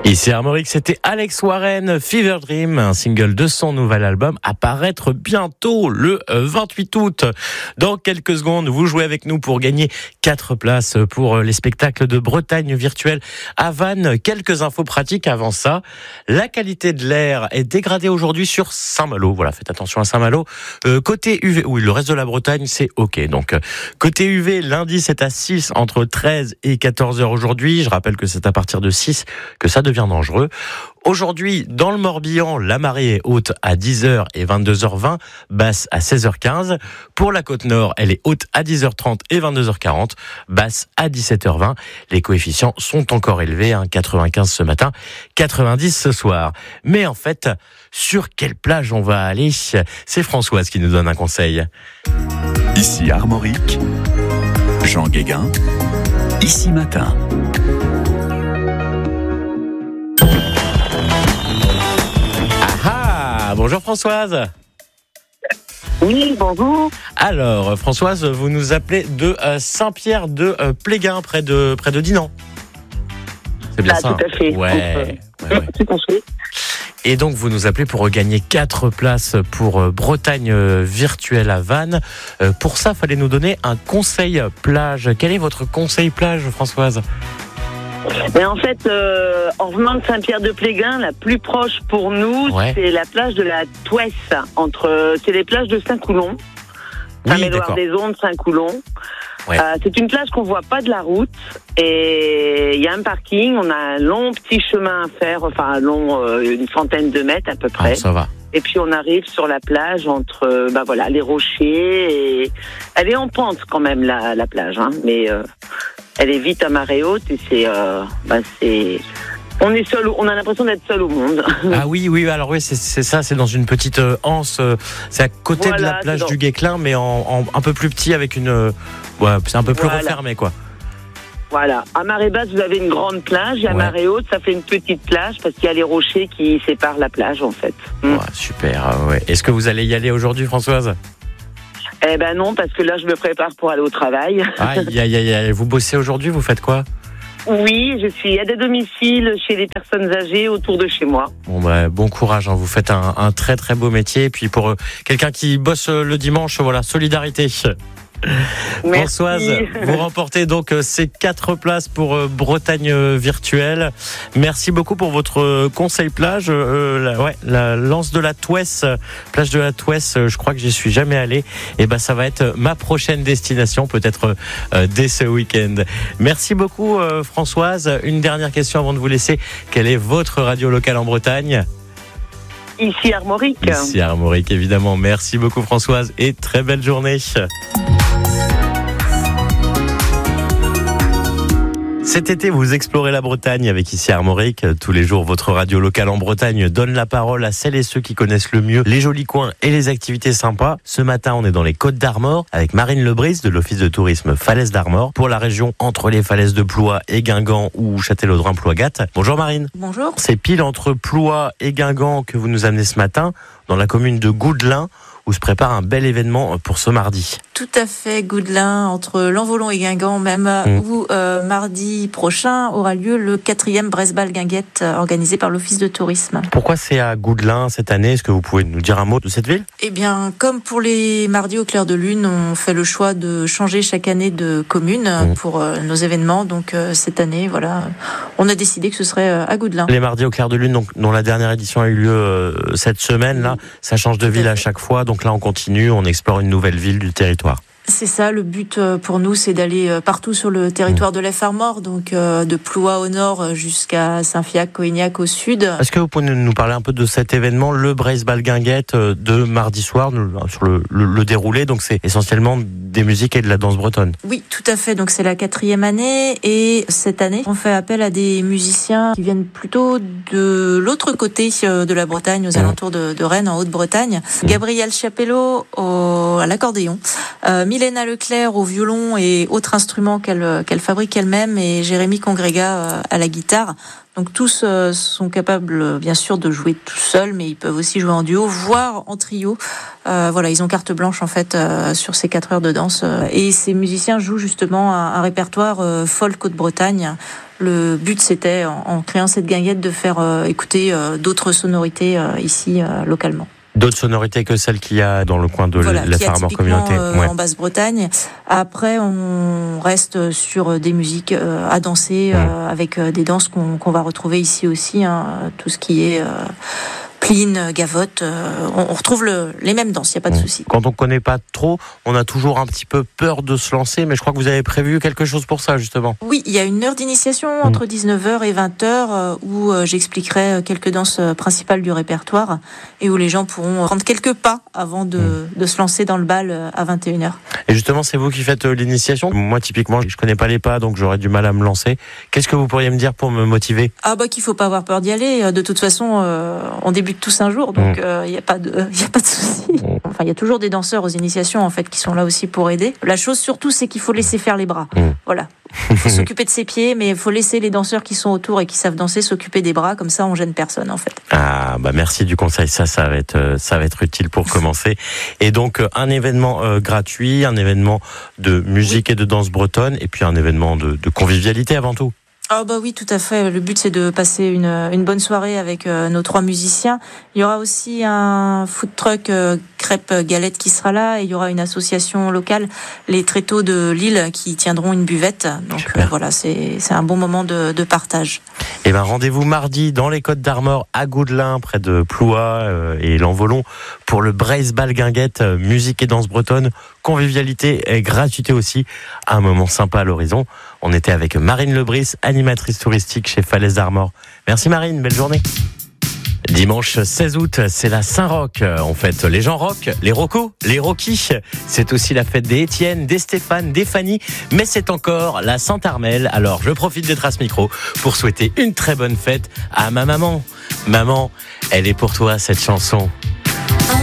Ici Armorique, c'était Alex Warren, Fever Dream, un single de son nouvel album à paraître bientôt le 28 août. Dans quelques secondes, vous jouez avec nous pour gagner 4 places pour les spectacles de Bretagne virtuelle à Vannes. Quelques infos pratiques avant ça. La qualité de l'air est dégradée aujourd'hui sur Saint-Malo. Voilà, faites attention à Saint-Malo. Côté UV, oui, le reste de la Bretagne, c'est OK. Donc, côté UV, lundi, c'est à 6 entre 13 et 14 heures aujourd'hui. Je rappelle que c'est à partir de 6 que ça devient dangereux. Aujourd'hui, dans le Morbihan, la marée est haute à 10h et 22h20, basse à 16h15. Pour la côte nord, elle est haute à 10h30 et 22h40, basse à 17h20. Les coefficients sont encore élevés, 95 ce matin, 90 ce soir. Mais en fait, sur quelle plage on va aller ? C'est Françoise qui nous donne un conseil. Ici Armorique, Jean Guéguin, Ici Matin. Bonjour Françoise. Oui, bonjour. Alors Françoise, vous nous appelez de Saint-Pierre de Pléguin, près de Dinan. C'est bien ça. Tout à fait. Ouais. Tout à fait. Et donc vous nous appelez pour gagner 4 places pour Bretagne virtuelle à Vannes. Pour ça, fallait nous donner un conseil plage. Quel est votre conseil plage, Françoise ? Mais en fait, en venant de Saint-Pierre-de-Pléguin, la plus proche pour nous, c'est la plage de la Touesse. C'est les plages de Saint-Coulon. Saint-Médard-des-Ondes, Saint-Coulon. Ouais. C'est une plage qu'on voit pas de la route. Et il y a un parking, on a un long petit chemin à faire, une centaine de mètres à peu près. Ça va. Et puis on arrive sur la plage entre les rochers. Et elle est en pente quand même, la plage. Mais elle est vite à marée haute et on est seul, on a l'impression d'être seul au monde. Ah oui, alors oui, c'est ça, c'est dans une petite anse, c'est à côté de la plage du Guesclin, mais en un peu plus petit avec c'est un peu plus refermé quoi. Voilà, à marée basse vous avez une grande plage et à marée haute ça fait une petite plage parce qu'il y a les rochers qui séparent la plage en fait. Super, ouais. Est-ce que vous allez y aller aujourd'hui, Françoise ? Eh ben non, parce que là je me prépare pour aller au travail. Aïe, vous bossez aujourd'hui, vous faites quoi ? Oui, je suis aide à domicile chez les personnes âgées autour de chez moi. Bon courage, vous faites un très très beau métier. Et puis pour quelqu'un qui bosse le dimanche, solidarité. Merci. Françoise, vous remportez donc ces 4 places pour Bretagne virtuelle. Merci beaucoup pour votre conseil plage. La Lance de la Touesse, plage de la Touesse, je crois que j'y suis jamais allé. Et ça va être ma prochaine destination, peut-être dès ce week-end. Merci beaucoup Françoise. Une dernière question avant de vous laisser. Quelle est votre radio locale en Bretagne ? Ici Armorique. Ici Armorique, évidemment. Merci beaucoup Françoise et très belle journée. Cet été, vous explorez la Bretagne avec Ici Armorique. Tous les jours, votre radio locale en Bretagne donne la parole à celles et ceux qui connaissent le mieux les jolis coins et les activités sympas. Ce matin, on est dans les Côtes d'Armor avec Marine Lebris de l'Office de tourisme Falaises d'Armor pour la région entre les falaises de Ploie et Guingamp ou Châtellerault-Ploiegat. Bonjour Marine. Bonjour. C'est pile entre Ploie et Guingamp que vous nous amenez ce matin dans la commune de Goudelin où se prépare un bel événement pour ce mardi. Tout à fait, Goudelin, entre Lanvolon et Guingamp même, où mardi prochain aura lieu le 4e Brest-Bal Guinguette organisé par l'Office de tourisme. Pourquoi c'est à Goudelin cette année ? Est-ce que vous pouvez nous dire un mot de cette ville ? Eh bien, comme pour les mardis au clair de lune, on fait le choix de changer chaque année de commune pour nos événements. Donc cette année, on a décidé que ce serait à Goudelin. Les mardis au clair de lune, dont la dernière édition a eu lieu cette semaine, là, ça change de ville à chaque fois. Donc là, on continue, on explore une nouvelle ville du territoire. C'est ça, le but pour nous, c'est d'aller partout sur le territoire de l'Ef Armor, donc de Ploie au nord jusqu'à Saint-Fiac-Coignac au sud. Est-ce que vous pouvez nous parler un peu de cet événement, le Brest-Bal Guinguette de mardi soir, sur le déroulé, donc c'est essentiellement des musiques et de la danse bretonne. Oui, tout à fait, donc c'est la 4e année et cette année, on fait appel à des musiciens qui viennent plutôt de l'autre côté de la Bretagne, aux alentours de Rennes, en Haute-Bretagne. Gabriel Chapello à l'accordéon, Milena Leclerc au violon et autres instruments qu'elle fabrique elle-même, et Jérémy Congrega à la guitare. Donc tous sont capables bien sûr de jouer tout seuls, mais ils peuvent aussi jouer en duo, voire en trio. Ils ont carte blanche en fait sur ces 4 heures de danse. Et ces musiciens jouent justement un répertoire folk Haute-Bretagne. Le but, c'était, en créant cette guinguette, de faire écouter d'autres sonorités ici, localement. D'autres sonorités que celles qu'il y a dans le coin de la Farmer Communauté. En Basse-Bretagne. Après, on reste sur des musiques à danser, avec des danses qu'on va retrouver ici aussi, hein, tout ce qui est pline, gavotte, on retrouve les mêmes danses, il n'y a pas de souci. Quand on ne connaît pas trop, on a toujours un petit peu peur de se lancer, mais je crois que vous avez prévu quelque chose pour ça, justement. Oui, il y a une heure d'initiation entre 19h et 20h où j'expliquerai quelques danses principales du répertoire et où les gens pourront prendre quelques pas avant de se lancer dans le bal à 21h. Et justement, c'est vous qui faites l'initiation. Moi, typiquement, je ne connais pas les pas, donc j'aurais du mal à me lancer. Qu'est-ce que vous pourriez me dire pour me motiver ? Qu'il ne faut pas avoir peur d'y aller. De toute façon, on débute tous un jour, donc il n'y a pas de souci. Enfin, il y a toujours des danseurs aux initiations, en fait, qui sont là aussi pour aider. La chose surtout, c'est qu'il faut laisser faire les bras. Voilà. Il faut s'occuper de ses pieds, mais il faut laisser les danseurs qui sont autour et qui savent danser s'occuper des bras, comme ça on gêne personne, en fait. Ah, merci du conseil, ça va être utile pour commencer. Et donc un événement gratuit, un événement de musique et de danse bretonne, et puis un événement de convivialité avant tout. Oui, tout à fait. Le but, c'est de passer une bonne soirée avec nos 3 musiciens. Il y aura aussi un food truck crêpes galettes qui sera là, et il y aura une association locale, les Tréteaux de Lille, qui tiendront une buvette. Donc voilà, c'est un bon moment de partage. Et rendez-vous mardi dans les Côtes d'Armor à Goudelin, près de Ploie et L'Envolon, pour le Braise Bal Guinguette, musique et danse bretonne, convivialité et gratuité aussi, un moment sympa à l'horizon. On était avec Marine Lebris, animatrice touristique chez Falaise d'Armor. Merci Marine, belle journée. Dimanche 16 août, c'est la Saint-Roch. On fête les gens rock, les rocos, les rockies. C'est aussi la fête des Étienne, des Stéphane, des Fanny, mais c'est encore la Sainte-Armelle. Alors je profite des Traces Micro pour souhaiter une très bonne fête à ma maman. Maman, elle est pour toi cette chanson.